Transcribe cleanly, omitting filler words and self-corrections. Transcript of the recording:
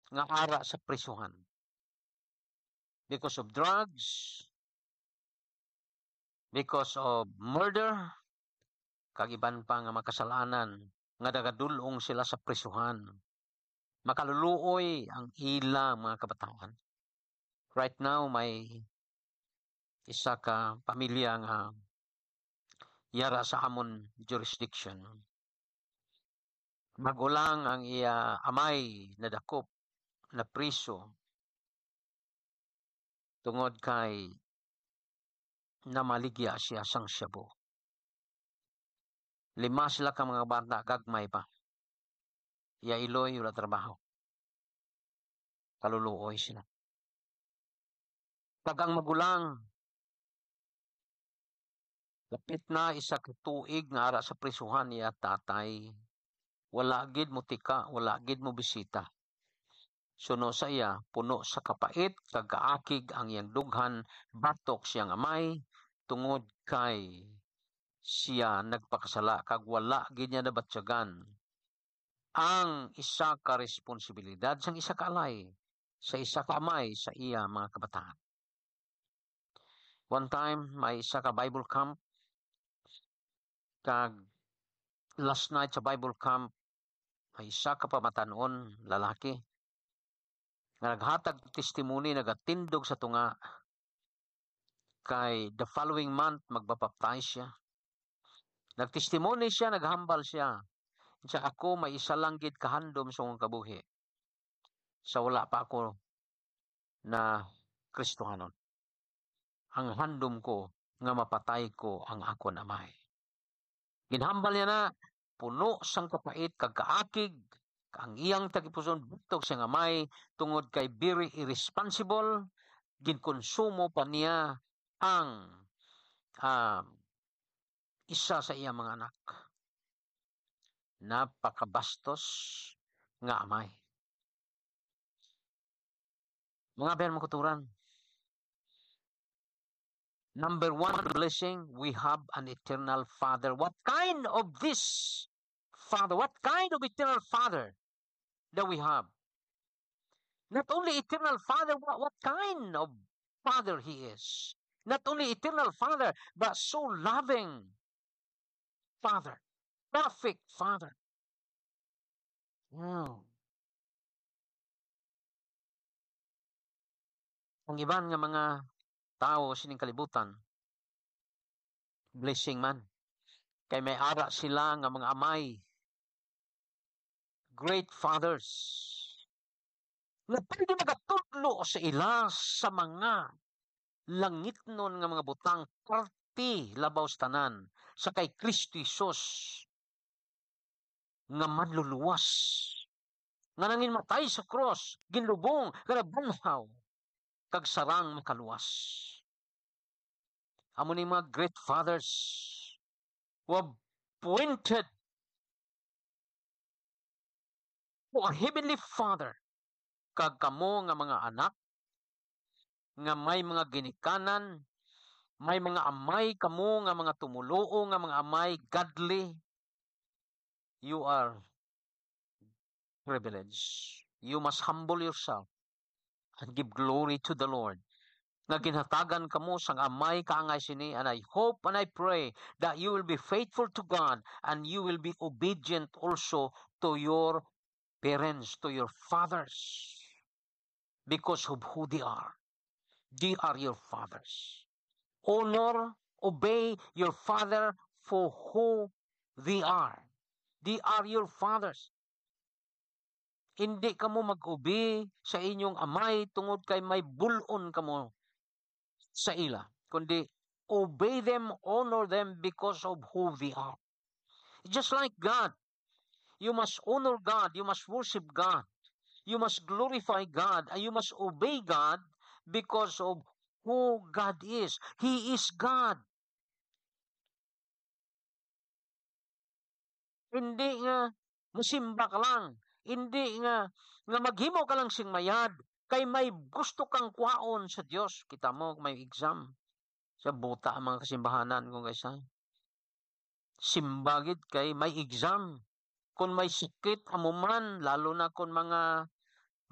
nga ara sa prisuhan. Because of drugs, because of murder, kag iban pa nga makasalanan nga nagadulong sila sa prisuhan. Makaluluoy ang ilang mga kabataan. Right now, may isa ka pamilya nga yara sa amon jurisdiction. Magulang ang iya amay na dakop na priso tungod kay namaligya siya sang Shabu. 5 sila ka mga bata, gagmay pa. Iya iloy, wala trabaho. Kaluluoy sila. Tagang magulang, lapit na isa ka tuig nga ara sa prisuhan niya tatay. Wala gid mo tika, wala gid mo bisita. Suno sa iya, puno sa kapait, kagaakig ang iyang dughan, batok siyang amay, tungod kay siya nagpakasala, kag wala gid niya nabatyagan ang isa ka responsibilidad sang isa ka alay, sa isa ka amay sa iya mga kabataan. One time, may isa ka Bible camp, kag last night sa Bible camp, may isa ka pamatanon, lalaki, nga naghatag testimony, nagatindog sa tunga, kay the following month, magbapaptize siya. Nagtestimony siya, naghambal siya. Sa ako, may isa lang gid kahandom sa akong kabuhi. Sa wala pa ako na Kristohanon. Ang handom ko, nga mapatay ko ang akon amay. Ginhambal niya na, puno sang kapait, kagaakig, ang iyang tagipuson, butok siyang amay, tungod kay very irresponsible, ginkonsumo pa niya ang isa sa iyang mga anak. Napakabastos nga amay. Mga bayan mga kuturan, number 1 blessing, we have an eternal Father. What kind of this Father? What kind of eternal Father that we have? Not only eternal Father, what kind of Father He is. Not only eternal Father, but so loving Father. Perfect Father. Wow. Ang iban nga mga tao sining kalibutan, blessing man. Kay may ara sila nga mga amay, great fathers, nga pwede magatudlo sa ila sa mga langitnon nga mga butang, parti labaw sa tanan, sa kay Kristo Jesus nga manluluwas, nga nangin matay sa cross, ginlubong, nga nabanhaw, kag sarang makaluwas. Amo ni mga great fathers who have pointed to our Heavenly Father, kag kamo nga mga anak, nga may mga ginikanan, may mga amay kamo nga mga tumuluo, nga mga amay godly, you are privileged. You must humble yourself and give glory to the Lord. Nga ginhatagan kamo sang amay kaangay sini, and I hope and I pray that you will be faithful to God and you will be obedient also to your parents, to your fathers, because of who they are. They are your fathers. Honor, obey your father for who they are. They are your fathers. Hindi kamo mag-obey sa inyong amay tungod kay may bulon kamo sa ila, kundi obey them, honor them because of who they are. Just like God, you must honor God, you must worship God, you must glorify God, and you must obey God because of who God is. He is God. Hindi nga musimba ka lang, hindi nga maghimo ka lang sing mayad, kay may gusto kang kuhaon sa Dios. Kita mo, may exam sa buta ang mga kasimbahanan kung kaysa. Simbagid kay may exam. Kung may sakit amuman, lalo na kung mga